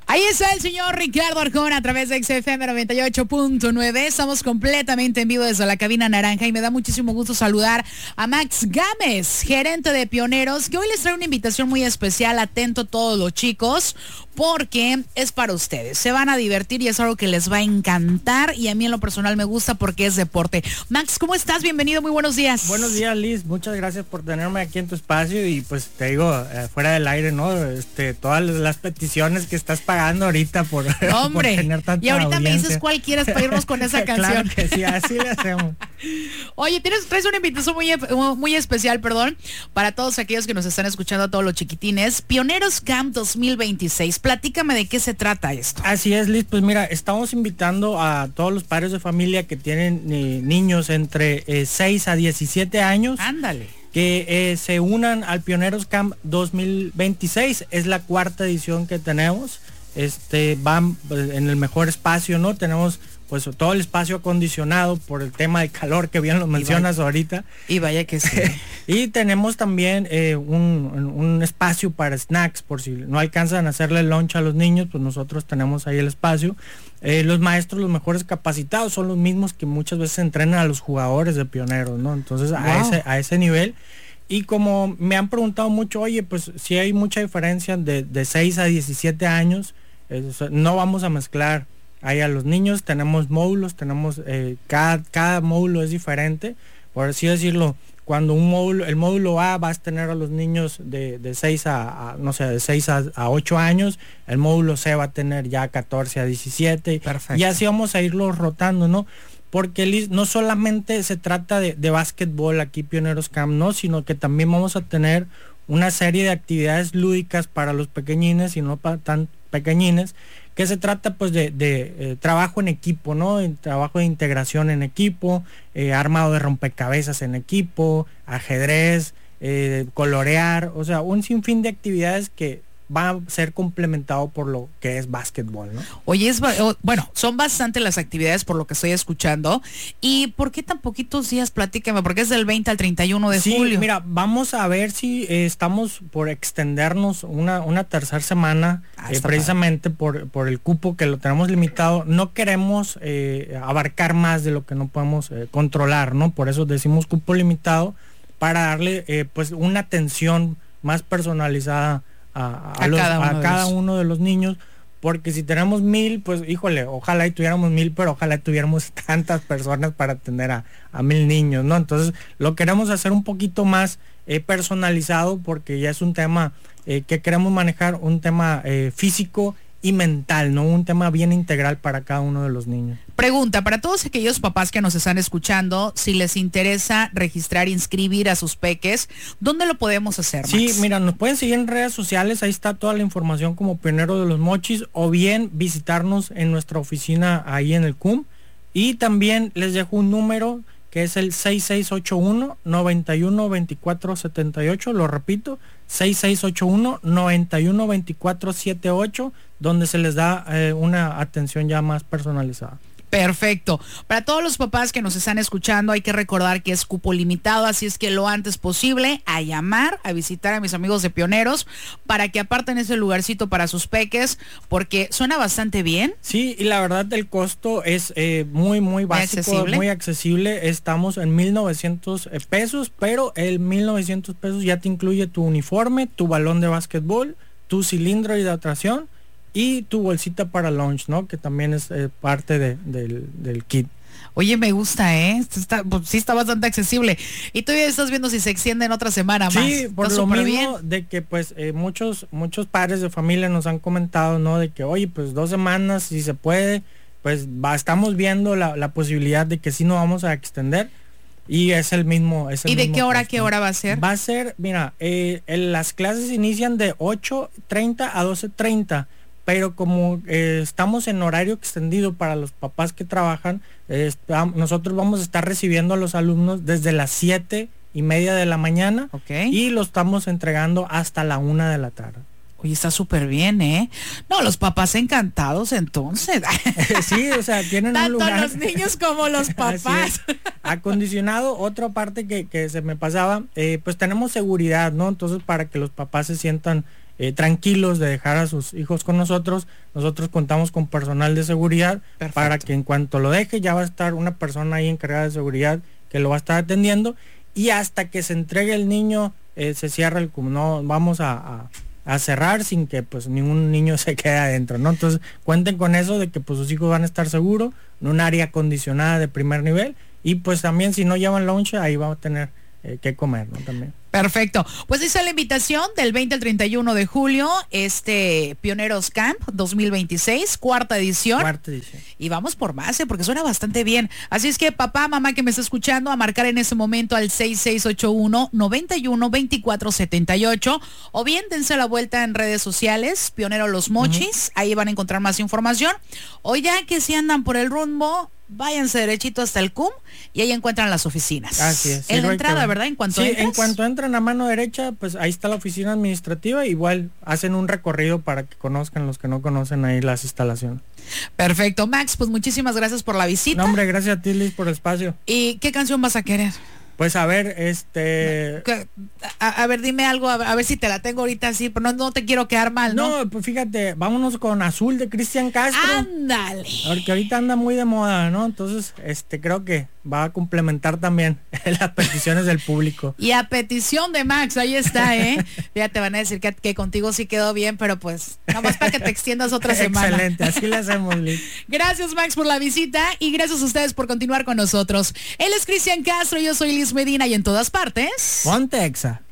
Ahí está el señor Ricardo Arjona a través de XFM 98.9. Estamos completamente en vivo desde la cabina naranja y me da muchísimo gusto saludar a Max Gámez, gerente de Pioneros, que hoy les trae una invitación muy especial. Atento todos los chicos, porque es para ustedes. Se van a divertir y es algo que les va a encantar, y a mí en lo personal me gusta porque es deporte. Max, ¿cómo estás? Bienvenido, muy buenos días. Buenos días, Liz. Muchas gracias por tenerme aquí en tu espacio y pues te digo, fuera del aire, ¿no? Todas las peticiones que estás pagando ahorita por, ¡hombre! por tener tanta y ahorita audiencia. Me dices cuál quieres para irnos con esa canción. Claro que sí, así le hacemos. Oye, traes una invitación muy especial, para todos aquellos que nos están escuchando, a todos los chiquitines. Pioneros Camp 2026. Platícame de qué se trata esto. Así es, Liz. Pues mira, estamos invitando a todos los padres de familia que tienen niños entre 6 a 17 años. Ándale. Que se unan al Pioneros Camp 2026. Es la 4ª edición que tenemos. Van en el mejor espacio, ¿no? Tenemos pues todo el espacio acondicionado por el tema de calor que bien lo mencionas ahorita. Y vaya que sí. Y tenemos también un espacio para snacks, por si no alcanzan a hacerle lunch a los niños, pues nosotros tenemos ahí el espacio. Los maestros, los mejores capacitados, son los mismos que muchas veces entrenan a los jugadores de Pioneros, ¿no? Entonces a ese nivel. Y como me han preguntado mucho, oye, pues si hay mucha diferencia de 6 a 17 años, no vamos a mezclar ahí a los niños. Tenemos módulos, tenemos cada módulo es diferente, por así decirlo. Cuando el módulo A vas a tener a los niños de 6 de 6 a 8 años, el módulo C va a tener ya 14 a 17. Perfecto. Y así vamos a irlo rotando, ¿no? Porque no solamente se trata de básquetbol aquí Pioneros Camp, ¿no? Sino que también vamos a tener una serie de actividades lúdicas para los pequeñines y no para tan pequeñines, que se trata pues de trabajo en equipo, ¿no? Trabajo de integración en equipo, armado de rompecabezas en equipo, ajedrez, colorear, o sea, un sinfín de actividades que va a ser complementado por lo que es básquetbol, ¿no? Oye, son bastante las actividades por lo que estoy escuchando. ¿Y por qué tan poquitos días? Platícame, porque es del 20 al 31 de julio. Sí, mira, vamos a ver si estamos por extendernos una tercera semana, precisamente por el cupo que lo tenemos limitado. No queremos abarcar más de lo que no podemos controlar, ¿no? Por eso decimos cupo limitado, para darle pues una atención más personalizada a cada uno de los niños, porque si tenemos 1000, pues híjole, ojalá y tuviéramos 1000, pero ojalá tuviéramos tantas personas para atender a 1000 niños, ¿no? Entonces lo queremos hacer un poquito más personalizado, porque ya es un tema que queremos manejar, un tema físico y mental, ¿no? Un tema bien integral para cada uno de los niños. Pregunta, para todos aquellos papás que nos están escuchando, si les interesa registrar, inscribir a sus peques, ¿dónde lo podemos hacer, Max? Sí, mira, nos pueden seguir en redes sociales, ahí está toda la información como Pionero de los Mochis, o bien visitarnos en nuestra oficina ahí en el CUM. Y también les dejo un número que es el 6681-912478, lo repito, 6681-912478, donde se les da una atención ya más personalizada. Perfecto. Para todos los papás que nos están escuchando, hay que recordar que es cupo limitado, así es que lo antes posible a llamar, a visitar a mis amigos de Pioneros para que aparten ese lugarcito para sus peques, porque suena bastante bien. Sí, y la verdad el costo es muy básico, muy accesible. Estamos en 1,900 pesos, pero el 1,900 pesos ya te incluye tu uniforme, tu balón de básquetbol, tu cilindro de hidratación y tu bolsita para lunch, ¿no? Que también es parte del kit. Oye, me gusta, sí está bastante accesible. Y todavía estás viendo si se extiende en otra semana más. Sí, por lo mismo de que pues muchos padres de familia nos han comentado, ¿no? De que, oye, pues 2 semanas, si se puede, pues estamos viendo la posibilidad de que sí nos vamos a extender. Y es el mismo. ¿Y de qué hora a qué hora va a ser? Va a ser, mira, las clases inician de 8:30 a 12:30. Pero como estamos en horario extendido para los papás que trabajan, nosotros vamos a estar recibiendo a los alumnos desde las 7:30 de la mañana, y lo estamos entregando hasta la 1 de la tarde. Oye, está súper bien, ¿eh? No, los papás encantados entonces. Sí, o sea, tienen un lugar. Tanto los niños como los papás. Acondicionado. Otra parte que se me pasaba, pues tenemos seguridad, ¿no? Entonces, para que los papás se sientan tranquilos de dejar a sus hijos con nosotros. Nosotros contamos con personal de seguridad. Perfecto. Para que en cuanto lo deje ya va a estar una persona ahí encargada de seguridad que lo va a estar atendiendo, y hasta que se entregue el niño se cierra el CUM. No vamos a cerrar sin que pues ningún niño se quede adentro, ¿no? Entonces cuenten con eso de que pues sus hijos van a estar seguros en un área acondicionada de primer nivel, y pues también si no llevan lunch ahí van a tener que comer, ¿no? También. Perfecto. Pues esa es la invitación del 20 al 31 de julio, Pioneros Camp 2026, cuarta edición. Y vamos por más, porque suena bastante bien. Así es que papá, mamá que me está escuchando, a marcar en ese momento al 6681-912478, o bien dense la vuelta en redes sociales, Pionero Los Mochis, ahí van a encontrar más información. O ya que si andan por el rumbo, váyanse derechito hasta el CUM y ahí encuentran las oficinas. Así es. En la entrada, ¿verdad? En cuanto entran a mano derecha, pues ahí está la oficina administrativa. Igual hacen un recorrido para que conozcan los que no conocen ahí las instalaciones. Perfecto, Max, pues muchísimas gracias por la visita. No, hombre, gracias a ti, Liz, por el espacio. ¿Y qué canción vas a querer? Pues a ver, a ver, dime algo, a ver si te la tengo ahorita así, pero no te quiero quedar mal, ¿no? No, pues fíjate, vámonos con Azul de Cristian Castro. Ándale. Porque ahorita anda muy de moda, ¿no? Entonces, creo que va a complementar también las peticiones del público. Y a petición de Max, ahí está, Ya te van a decir que contigo sí quedó bien, pero pues, nada más para que te extiendas otra semana. Excelente, así le hacemos, Liz. Gracias, Max, por la visita, y gracias a ustedes por continuar con nosotros. Él es Cristian Castro, yo soy Liz Medina, y en todas partes... Ponte Exa.